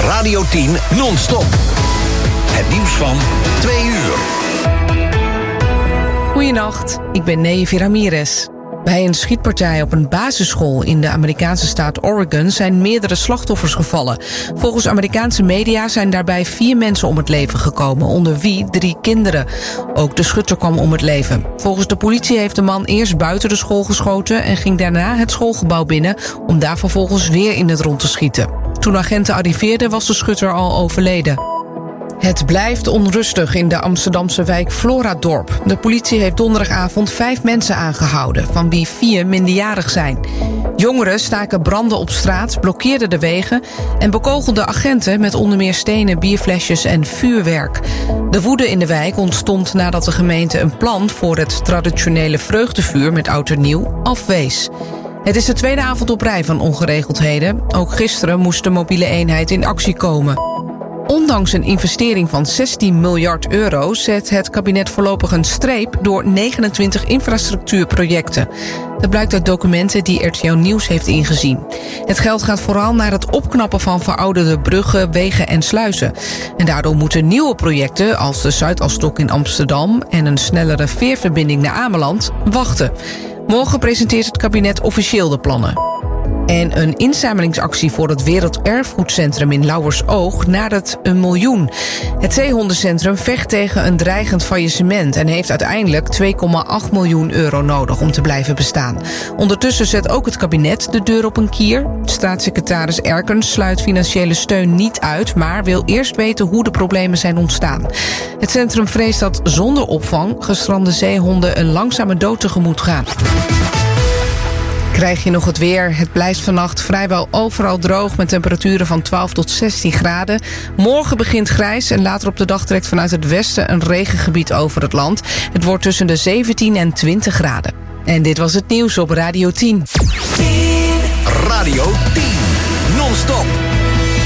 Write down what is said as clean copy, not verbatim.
Radio 10 non-stop. Het nieuws van 2 uur. Goedenacht, ik ben Nevi Ramirez. Bij een schietpartij op een basisschool in de Amerikaanse staat Oregon zijn meerdere slachtoffers gevallen. Volgens Amerikaanse media zijn daarbij 4 mensen om het leven gekomen, onder wie 3 kinderen. Ook de schutter kwam om het leven. Volgens de politie heeft de man eerst buiten de school geschoten en ging daarna het schoolgebouw binnen om daar vervolgens weer in het rond te schieten. Toen agenten arriveerden was de schutter al overleden. Het blijft onrustig in de Amsterdamse wijk Floradorp. De politie heeft donderdagavond 5 mensen aangehouden, van wie 4 minderjarig zijn. Jongeren staken branden op straat, blokkeerden de wegen en bekogelden agenten met onder meer stenen, bierflesjes en vuurwerk. De woede in de wijk ontstond nadat de gemeente een plan voor het traditionele vreugdevuur met oud en nieuw afwees. Het is de tweede avond op rij van ongeregeldheden. Ook gisteren moest de mobiele eenheid in actie komen. Ondanks een investering van 16 miljard euro zet het kabinet voorlopig een streep door 29 infrastructuurprojecten. Dat blijkt uit documenten die RTL Nieuws heeft ingezien. Het geld gaat vooral naar het opknappen van verouderde bruggen, wegen en sluizen. En daardoor moeten nieuwe projecten als de Zuidasdok in Amsterdam en een snellere veerverbinding naar Ameland wachten. Morgen presenteert het kabinet officieel de plannen. En een inzamelingsactie voor het Werelderfgoedcentrum in Lauwersoog nadert 1 miljoen. Het zeehondencentrum vecht tegen een dreigend faillissement en heeft uiteindelijk 2,8 miljoen euro nodig om te blijven bestaan. Ondertussen zet ook het kabinet de deur op een kier. Staatssecretaris Erkens sluit financiële steun niet uit, maar wil eerst weten hoe de problemen zijn ontstaan. Het centrum vreest dat zonder opvang gestrande zeehonden een langzame dood tegemoet gaan. Krijg je nog het weer. Het blijft vannacht vrijwel overal droog met temperaturen van 12 tot 16 graden. Morgen begint grijs en later op de dag trekt vanuit het westen een regengebied over het land. Het wordt tussen de 17 en 20 graden. En dit was het nieuws op Radio 10. Radio 10 non-stop.